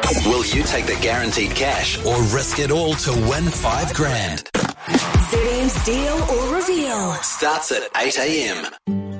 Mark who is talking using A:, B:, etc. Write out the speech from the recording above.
A: Will you take the guaranteed cash or risk it all to win $5,000?
B: ZM's Deal or Reveal
A: Starts at 8 a.m.